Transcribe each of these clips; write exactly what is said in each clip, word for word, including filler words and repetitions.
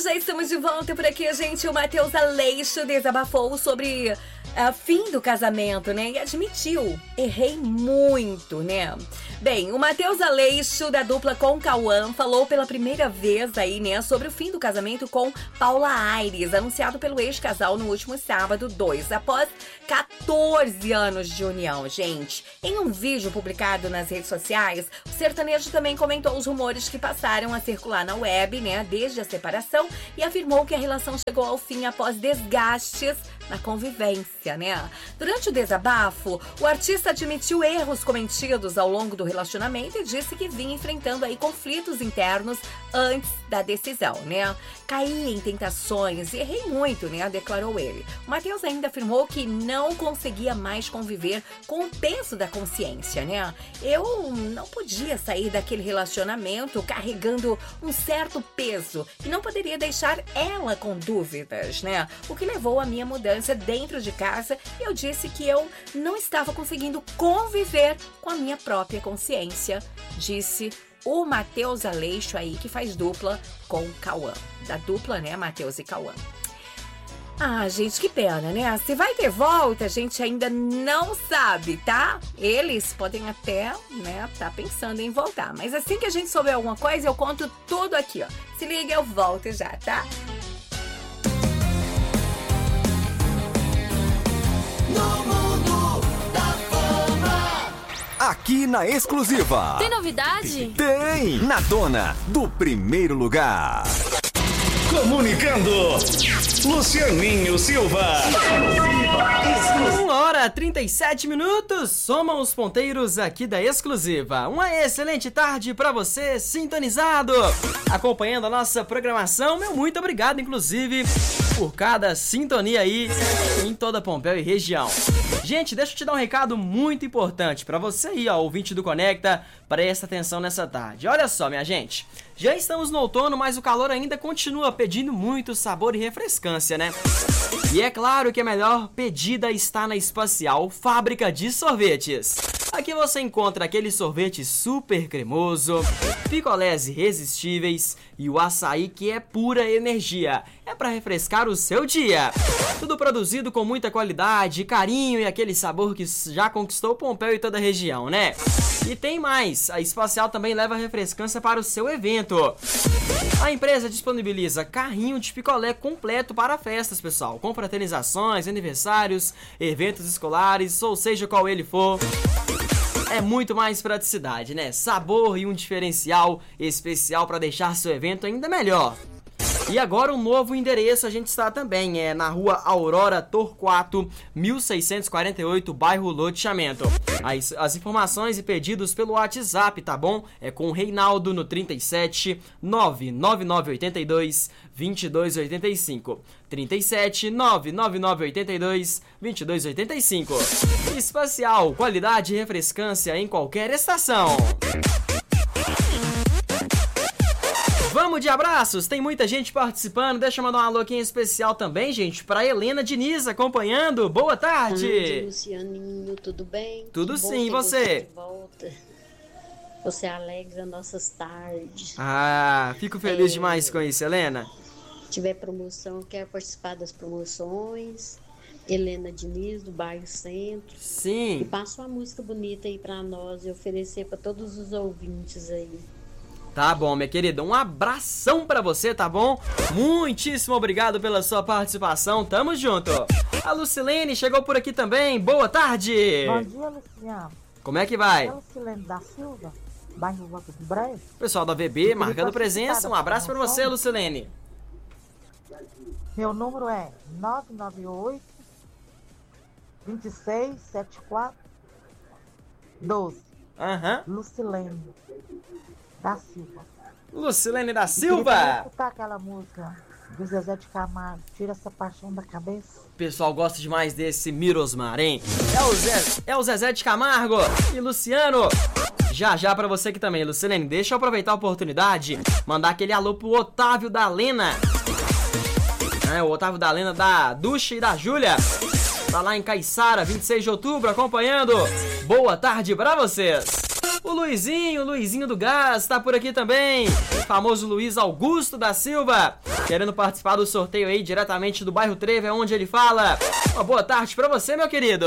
já estamos de volta por aqui, gente. O Matheus Aleixo desabafou sobre o fim do casamento, né? E admitiu, errei muito, né? Bem, o Matheus Aleixo, da dupla com Cauã, falou pela primeira vez aí, né, sobre o fim do casamento com Paula Aires, anunciado pelo ex-casal no último sábado dois, após quatorze anos de união, gente. Em um vídeo publicado nas redes sociais, o sertanejo também comentou os rumores que passaram a circular na web, né, desde a separação, e afirmou que a relação chegou ao fim após desgastes na convivência, né? Durante o desabafo, o artista admitiu erros cometidos ao longo do relacionamento e disse que vinha enfrentando aí conflitos internos antes da decisão, né? Caí em tentações e errei muito, né? Declarou ele. O Matheus ainda afirmou que não conseguia mais conviver com o peso da consciência, né? Eu não podia sair daquele relacionamento carregando um certo peso e não poderia deixar ela com dúvidas, né? O que levou à minha mudança dentro de casa, e eu disse que eu não estava conseguindo conviver com a minha própria consciência, disse o Matheus Aleixo aí, que faz dupla com Cauã. Da dupla, né, Matheus e Cauã. Ah, gente, que pena, né? Se vai ter volta, a gente ainda não sabe, tá? Eles podem até, né, tá pensando em voltar. Mas assim que a gente souber alguma coisa, eu conto tudo aqui, ó. Se liga, eu volto já, tá? No mundo da fama. Aqui na Exclusiva. Tem novidade? Tem! Na dona do primeiro lugar. Comunicando, Lucianinho Silva. uma hora e trinta e sete minutos, somam os ponteiros aqui da Exclusiva. Uma excelente tarde pra você, sintonizado, acompanhando a nossa programação. Meu muito obrigado, inclusive, por cada sintonia aí em toda Pompéu e região. Gente, deixa eu te dar um recado muito importante pra você aí, ó, ouvinte do Conecta. Presta atenção nessa tarde. Olha só, minha gente, já estamos no outono, mas o calor ainda continua pedindo muito sabor e refrescância, né? E é claro que a melhor pedida está na Espacial Fábrica de Sorvetes. Aqui você encontra aquele sorvete super cremoso, picolés irresistíveis e o açaí que é pura energia. É para refrescar o seu dia. Tudo produzido com muita qualidade, carinho e aquele sabor que já conquistou Pompéu e toda a região, né? E tem mais, a Espacial também leva refrescância para o seu evento. A empresa disponibiliza carrinho de picolé completo para festas, pessoal, com fraternizações, aniversários, eventos escolares, ou seja qual ele for. É muito mais praticidade, né? Sabor e um diferencial especial para deixar seu evento ainda melhor. E agora um novo endereço a gente está também, é na rua Aurora Torquato, mil seiscentos e quarenta e oito, bairro Loteamento. As, as informações e pedidos pelo WhatsApp, tá bom? É com o Reinaldo no trinta e sete, nove nove nove oito dois, dois dois oito cinco. trinta e sete, nove nove nove oito dois, dois dois oito cinco. Espacial, qualidade e refrescância em qualquer estação. Vamos de abraços, tem muita gente participando. Deixa eu mandar um alô aqui em especial também, gente, pra Helena Diniz acompanhando. Boa tarde! Oi, Lucianinho, tudo bem? Tudo bom sim, e você? você de volta. Você alegra nossas tardes. Ah, fico feliz é, demais com isso, Helena. Se tiver promoção, quero participar das promoções. Helena Diniz, do bairro Centro. Sim. E passa uma música bonita aí pra nós e oferecer pra todos os ouvintes aí. Tá bom, minha querida, um abração pra você, tá bom? Muitíssimo obrigado pela sua participação, tamo junto. A Lucilene chegou por aqui também, boa tarde. Bom dia, Luciano. Como é que vai? É a Lucilene da Silva, bairro Volta do Brejo. Pessoal da V B, marcando presença, um abraço pra você, Lucilene. Meu número é nove nove oito, dois seis sete quatro, doze. Aham. Uhum. Lucilene da Silva. Lucilene da E Silva! queria escutar aquela música do Zezé de Camargo, Tira Essa Paixão da Cabeça. O pessoal gosta demais desse Mirosmar, hein? É o, Zé, é o Zezé de Camargo e Luciano. Já já pra você aqui também, Lucilene. Deixa eu aproveitar a oportunidade, mandar aquele alô pro Otávio da Lena. É, o Otávio da Lena da Ducha e da Júlia. Tá lá em Caiçara, vinte e seis de outubro, acompanhando. Boa tarde pra vocês. O Luizinho, o Luizinho do Gás, tá por aqui também. O famoso Luiz Augusto da Silva, querendo participar do sorteio aí diretamente do bairro Trevo, é onde ele fala. Uma boa tarde pra você, meu querido.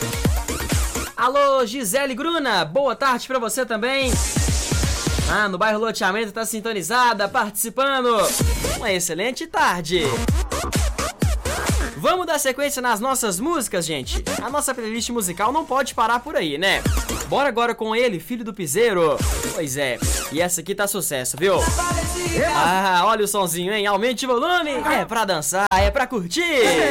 Alô, Gisele Gruna, boa tarde pra você também. Ah, no bairro Loteamento tá sintonizada, participando. Uma excelente tarde. Vamos dar sequência nas nossas músicas, gente. A nossa playlist musical não pode parar por aí, né? Bora agora com ele, Filho do Piseiro. Pois é, e essa aqui tá sucesso, viu? Ah, olha o sonzinho, hein? Aumente o volume. É pra dançar, é pra curtir.